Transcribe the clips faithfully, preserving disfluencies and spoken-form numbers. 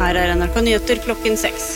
Her er N R K Nyheter klokken seks.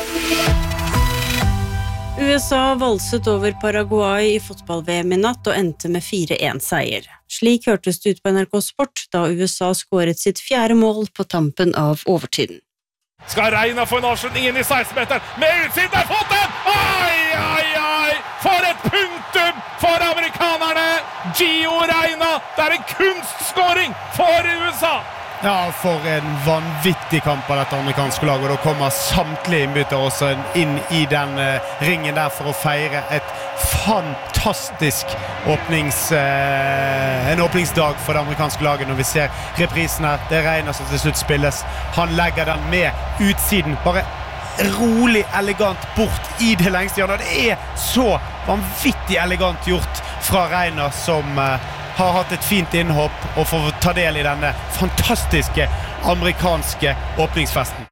U S A valset over Paraguay i fotball-V M i natt og endte med fire en seier. Slik hørtes det ut på N R K Sport da U S A skåret sitt fjerde mål på tampen av overtiden. Skal Reina få en avslutning inn i seksten-meteren, med utsiden der fått den! Oi, oi, oi! For et punktum for amerikanerne! Gio Reina, det er en kunstskåring for U S A! Ja, for en vanvittig kamp av dette amerikanske laget, og da kommer samtlige innbytter også inn i den uh, ringen der for å feire et fantastisk åpnings, uh, en åpningsdag for det amerikanske laget når vi ser reprisen her. Det regner som til slutt spilles. Han legger den med utsiden, bare rolig, elegant bort i det lengste hjørnet. Det er så vanvittig elegant gjort fra Reina som uh, har hatt et fint innhopp og får ta del i denne fantastiske amerikanske åpningsfesten.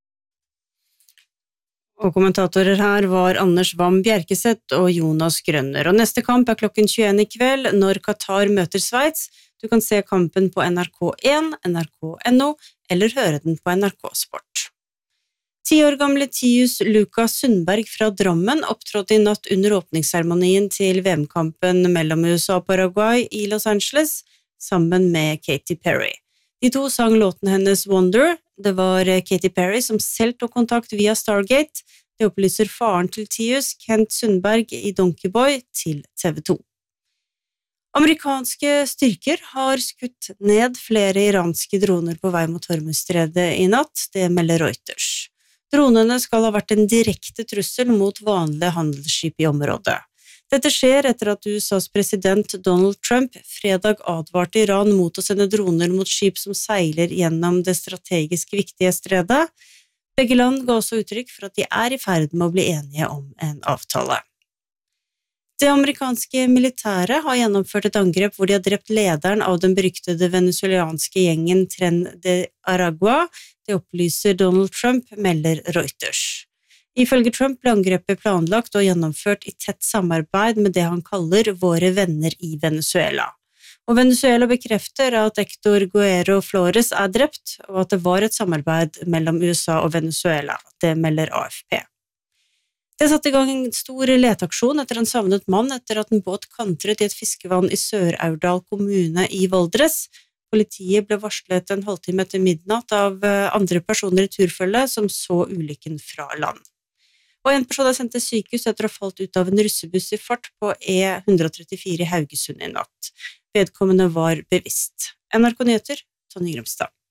Og kommentatorer her var Anders Vam Bjerkeseth og Jonas Grønner. Og neste kamp er klokken tjueen i kveld når Qatar møter Sveits. Du kan se kampen på N R K en, N R K punktum N O eller høre den på N R K Sport. Ti år gamle Tius Lukas Sundberg fra Drammen opptrådte i natt under åpningsseremonien til V M-kampen mellom U S A og Paraguay i Los Angeles, sammen med Katy Perry. De to sang låten hennes Wonder. Det var Katy Perry som selv tok kontakt via Stargate. Det opplyser faren til Tius, Kent Sundberg i Donkey Boy, til T V to. Amerikanske styrker har skutt ned flere iranske droner på vei mot Hormuzstredet i natt, det melder Reuters. Dronene skal ha vært en direkte trussel mot vanlige handelsskip i området. Dette skjer etter at U S A's president Donald Trump fredag advarte Iran mot å sende droner mot skip som seiler gjennom det strategisk viktige stredet. Begge land ga også uttrykk for at de er i ferd med å bli enige om en avtale. Det amerikanske militæret har gjennomført et angrep hvor de har drept lederen av den beryktede venezuelanske gjengen Tren de Aragua. Det opplyser Donald Trump, melder Reuters. Ifølge Trump ble angrepet planlagt og gjennomført i tett samarbeid med det han kaller våre venner i Venezuela. Og Venezuela bekrefter at Héctor Guerrero Flores er drept, og at det var et samarbeid mellom U S A og Venezuela. Det melder A F P. Det er satt i gang en stor leteaksjon etter en savnet mann etter at en båt kantret i et fiskevann i Sør-Aurdal kommune i Valdres. Politiet ble varslet en halvtime etter midnatt av andre personer i turfølge som så ulykken fra land. Og en person er sendt til sykehus etter å ha falt ut av en russebuss i fart på E ett trettifire i Haugesund i natt. Vedkommende var bevisst. N R K Nyheter, Tonje Grimstad.